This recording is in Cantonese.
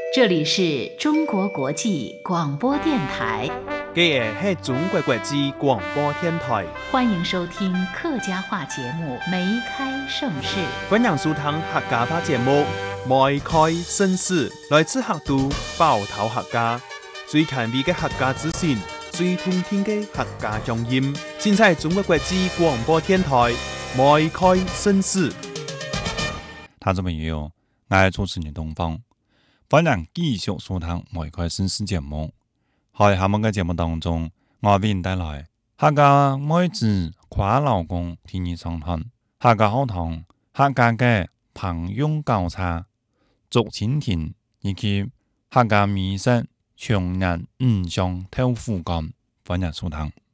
这里是中国国际广播电台， 这个是中国国际广播电台， 欢迎收听客家话节目《梅开盛世》。 欢迎收听客家话节目《梅开盛世》，来自客都包头客家，最权威的客家资讯，最通听的客家乡音，现在中国国际广播电台《梅开盛世》。 听众朋友，我是主持人东方。欢迎繼續收聽《梅開盛世》節目。喺下面嘅節目當中，我為您帶來客家妹子跨勞工天意上堂、客家學堂、客家嘅朋友教茶、竹蜻蜓以及客家美食長人五香豆腐乾。歡迎收聽。